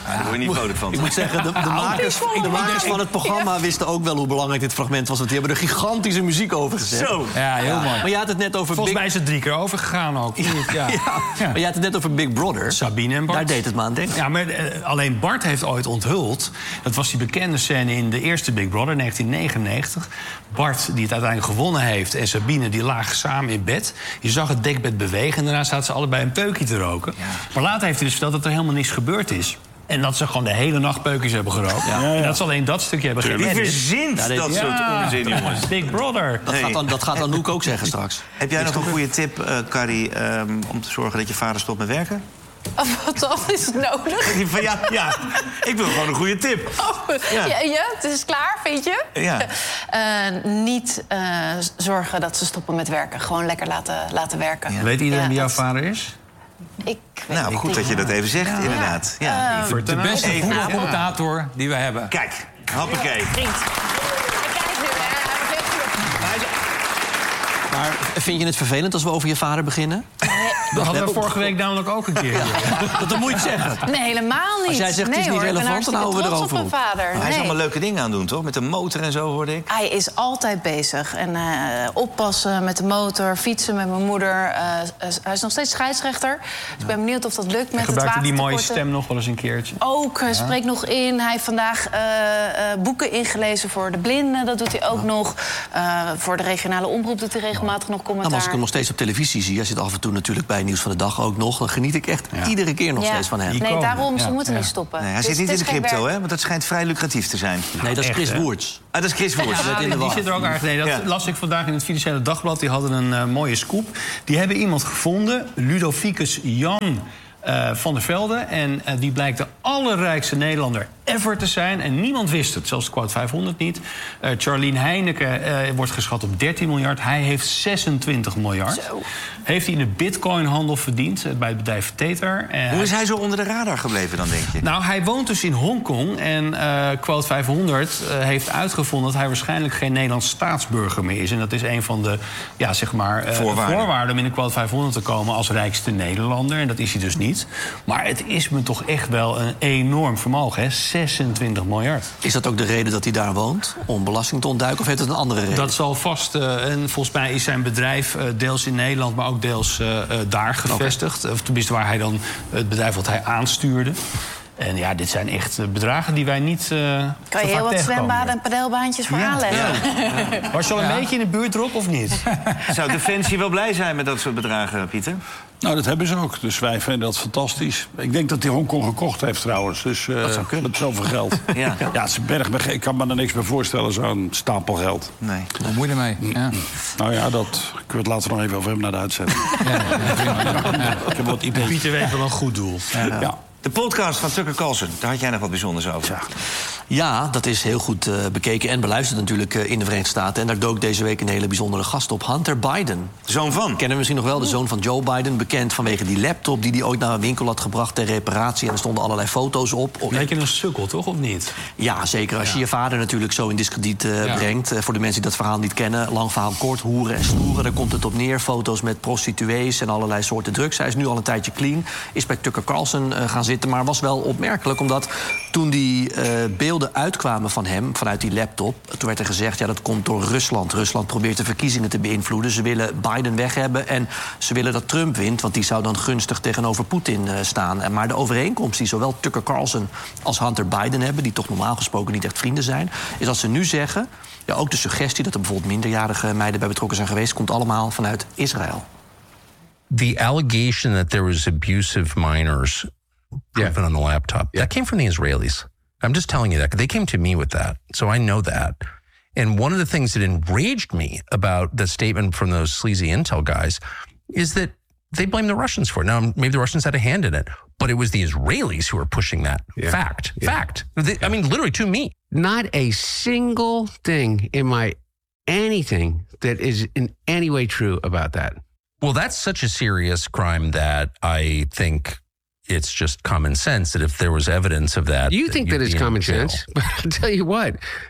Daar word je niet vrolijk van. Ik moet zeggen, de makers van het programma wisten ook wel hoe belangrijk dit fragment was. Want die hebben er gigantische muziek over gezet. Zo. Ja, heel mooi. Maar je had het net over Volgens mij is het 3 keer overgegaan ook. Ja. Maar je had het net over Big Brother. Sabine en Bart. Daar deed het me aan denken. Ja, maar alleen Bart heeft ooit onthuld. Dat was die bekende scène in de eerste Big Brother, 1999. Bart, die het uiteindelijk gewonnen heeft, en Sabine, die lagen samen in bed. Je zag het dekbed bewegen en daarna zaten ze allebei een peukje te roken. Ja. Maar later heeft hij dus verteld dat er helemaal niks gebeurd is. En dat ze gewoon de hele nacht peukjes hebben gerookt. Ja. En dat ze alleen dat stukje hebben gered. Wie verzint dat soort onzin, jongens? Big Brother. Dat gaat Anouk ook zeggen straks. Heb jij nog een goede tip, Carrie, om te zorgen dat je vader stopt met werken? Wat is het nodig? Ja, ik wil gewoon een goede tip. Ja, het is klaar, vind je? Ja. Niet zorgen dat ze stoppen met werken. Gewoon lekker laten werken. Ja. Weet iedereen wie jouw vader is? Ik weet Nou, goed dat je dat even zegt, inderdaad. Ja. De beste voetbalcommentator die we hebben. Kijk, hoppakee. Vriend. Kijk nu, Maar vind je het vervelend als we over je vader beginnen? Dat hadden we vorige week namelijk ook een keer. Dat moet je zeggen. Nee, helemaal niet. Als jij zegt het is niet relevant, dan houden we erover op. Hij is allemaal leuke dingen aan doen, toch? Met de motor en zo, hoorde ik. Hij is altijd bezig. En oppassen met de motor, fietsen met mijn moeder. Hij is nog steeds scheidsrechter. Dus ik ben benieuwd of dat lukt met het gebruikt hij die mooie watertekorten. stem nog wel eens een keertje? Ook, spreekt nog in. Hij heeft vandaag boeken ingelezen voor de blinden. Dat doet hij ook nog. Voor de regionale omroep doet hij regelmatig nog commentaar. Nou, als ik hem nog steeds op televisie zie, hij zit af en toe natuurlijk bij Nieuws van de Dag ook nog, dan geniet ik echt iedere keer nog steeds van hem. Nee, daarom, ze moeten niet stoppen. Nee, hij zit niet in de crypto, hè? Want dat schijnt vrij lucratief te zijn. Nee, dat is Chris Woerts. Dat is Chris Woerts. Die zit er ook erg. Nee, dat las ik vandaag in het Financiële Dagblad. Die hadden een mooie scoop. Die hebben iemand gevonden, Ludovicus Jan van der Velde. En die blijkt de allerrijkste Nederlander ever te zijn. En niemand wist het, zelfs de Quote 500 niet. Charlene Heineken wordt geschat op 13 miljard. Hij heeft 26 miljard. Zo. Heeft hij in de bitcoinhandel verdiend bij het bedrijf Tether. Hoe is hij zo onder de radar gebleven dan, denk je? Nou, hij woont dus in Hongkong. En Quote 500 heeft uitgevonden dat hij waarschijnlijk geen Nederlands staatsburger meer is. En dat is een van de voorwaarden om in de Quote 500 te komen als rijkste Nederlander. En dat is hij dus niet. Maar het is me toch echt wel een enorm vermogen, hè? 26 miljard. Is dat ook de reden dat hij daar woont? Om belasting te ontduiken? Of heeft het een andere reden? Dat zal vast. En volgens mij is zijn bedrijf deels in Nederland, maar ook deels daar gevestigd. Of tenminste waar hij dan het bedrijf wat hij aanstuurde. En ja, dit zijn echt bedragen die wij niet kan je heel wat zwembaden en padelbaantjes voor aanleggen. Ja. Was je al een beetje in de buurt erop of niet? Zou Defensie wel blij zijn met dat soort bedragen, Pieter? Nou, dat hebben ze ook. Dus wij vinden dat fantastisch. Ik denk dat hij Hongkong gekocht heeft trouwens. Dus dat zou kunnen. Met zoveel geld. Ja. Ja, het is een berg. Ik kan me er niks bij voorstellen, zo'n stapel geld. Nee. Wat moet je ermee? Ja. Nou ja, kunnen we het later nog even over hem naar de uitzending. Ik heb wat ideeën. Pieter weet wel een goed doel. Ja. De podcast van Tucker Carlson, daar had jij nog wat bijzonders over. Ja, dat is heel goed bekeken en beluisterd natuurlijk in de Verenigde Staten. En daar dook deze week een hele bijzondere gast op. Hunter Biden. Zoon van? Kennen we misschien nog wel, de zoon van Joe Biden. Bekend vanwege die laptop die hij ooit naar een winkel had gebracht ter reparatie. En er stonden allerlei foto's op. Lijkt je een sukkel, toch? Of niet? Ja, zeker. Als je je vader natuurlijk zo in diskrediet brengt. Voor de mensen die dat verhaal niet kennen. Lang verhaal kort, hoeren en stoeren. Daar komt het op neer. Foto's met prostituees en allerlei soorten drugs. Hij is nu al een tijdje clean. Is bij Tucker Carlson gaan zitten. Maar was wel opmerkelijk, omdat toen die beelden uitkwamen van hem, vanuit die laptop, toen werd er gezegd, ja, dat komt door Rusland. Rusland probeert de verkiezingen te beïnvloeden. Ze willen Biden weg hebben en ze willen dat Trump wint, want die zou dan gunstig tegenover Poetin staan. Maar de overeenkomst die zowel Tucker Carlson als Hunter Biden hebben, die toch normaal gesproken niet echt vrienden zijn, is dat ze nu zeggen, ja, ook de suggestie dat er bijvoorbeeld minderjarige meiden bij betrokken zijn geweest, komt allemaal vanuit Israël. The allegation that there was abuse of minors proven on the laptop, that came from the Israelis. I'm just telling you that. They came to me with that, so I know that. And one of the things that enraged me about the statement from those sleazy intel guys is that they blame the Russians for it. Now, maybe the Russians had a hand in it, but it was the Israelis who were pushing that. Fact. I mean, literally to me. Not a single thing in anything that is in any way true about that. Well, that's such a serious crime that I think it's just common sense that if there was evidence of that, you think that is common sense. But I'll tell you what,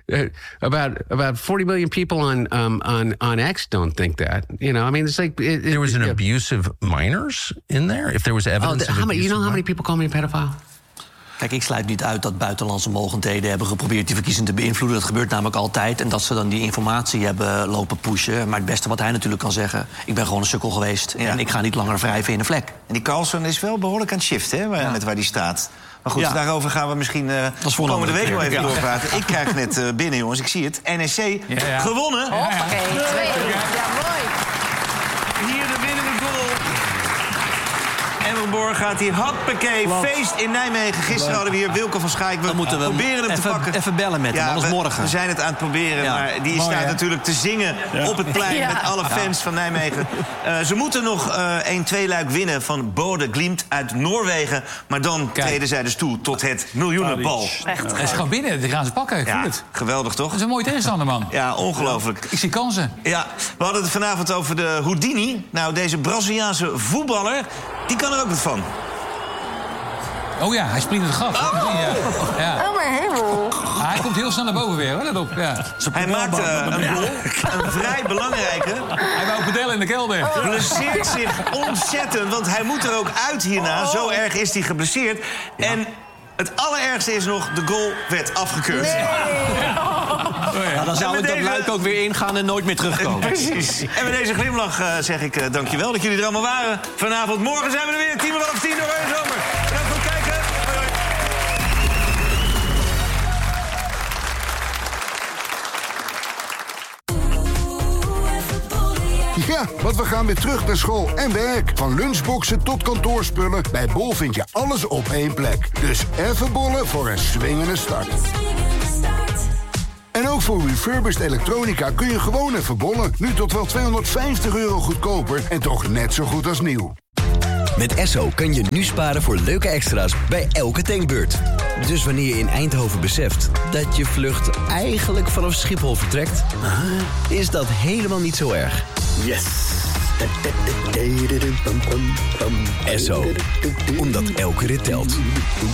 about 40 million people on X don't think that. You know, I mean, it's like there was an abuse of minors in there. If there was evidence, how many people call me a pedophile? Kijk, ik sluit niet uit dat buitenlandse mogendheden hebben geprobeerd die verkiezingen te beïnvloeden. Dat gebeurt namelijk altijd. En dat ze dan die informatie hebben lopen pushen. Maar het beste wat hij natuurlijk kan zeggen, ik ben gewoon een sukkel geweest. Ja. En ik ga niet langer wrijven in een vlek. En die Carlson is wel behoorlijk aan het shiften, hè, met waar die staat. Maar goed, daarover gaan we misschien komende week nog even doorpraten. Ik krijg net binnen, jongens, ik zie het. NEC gewonnen. Hoppakee, 2. Ja, mooi. Hier de winnende goal. Emmerborg gaat hier hoppakee, feest in Nijmegen. Gisteren hadden we hier Wilco van Schaik. We proberen hem te pakken. Even bellen met hem, anders morgen. We zijn het aan het proberen, maar die staat natuurlijk te zingen op het plein met alle fans van Nijmegen. Ze moeten nog 1-2 luik winnen van Bode Glimt uit Noorwegen. Maar dan treden zij dus toe tot het miljoenenbal. Echt. Hij is gewoon binnen, die gaan ze pakken. Ik voel het. Geweldig, toch? Dat is een mooie tegenstander, man. Ja, ongelooflijk. Ik zie kansen. Ja, we hadden het vanavond over de Houdini. Nou, deze Braziliaanse voetballer, die kan er ook wat van. Oh ja, hij springt het gat. Ja. Oh, mijn hemel. Hij komt heel snel naar boven weer, hoor. Let op. Ja. Hij maakt een goal, een vrij belangrijke. Hij wou pedellen in de kelder. Blesseert zich ontzettend, want hij moet er ook uit hierna. Zo erg is hij geblesseerd. Ja. En het allerergste is nog, de goal werd afgekeurd. Nee. Ja, dan zou ik dat luik ook weer ingaan en nooit meer terugkomen. Precies. En met deze glimlach zeg ik dankjewel dat jullie er allemaal waren. Vanavond, morgen zijn we er weer. 10:30 nog een zomer. Bedankt voor het kijken. Ja, want we gaan weer terug naar school en werk. Van lunchboxen tot kantoorspullen. Bij Bol vind je alles op één plek. Dus even bollen voor een swingende start. En ook voor refurbished elektronica kun je gewoon even bollen. Nu tot wel €250 goedkoper en toch net zo goed als nieuw. Met Esso kan je nu sparen voor leuke extra's bij elke tankbeurt. Dus wanneer je in Eindhoven beseft dat je vlucht eigenlijk vanaf Schiphol vertrekt, is dat helemaal niet zo erg. Yes! Esso, omdat elke rit telt.